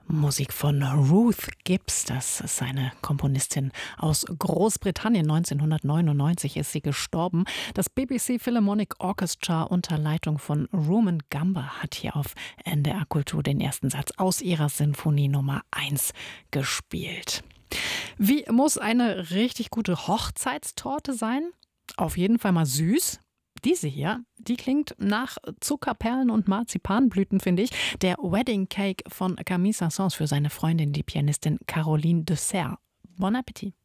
Musik von Ruth Gibbs, das ist eine Komponistin aus Großbritannien. 1999 ist sie gestorben. Das BBC Philharmonic Orchestra unter Leitung von Rumen Gamba hat hier auf NDR Kultur den ersten Satz aus ihrer Sinfonie Nummer 1 gespielt. Wie muss eine richtig gute Hochzeitstorte sein? Auf jeden Fall mal süß. Diese hier, die klingt nach Zuckerperlen und Marzipanblüten, finde ich. Der Wedding Cake von Camille Saint-Saëns für seine Freundin, die Pianistin Caroline Dessert. Bon Appetit!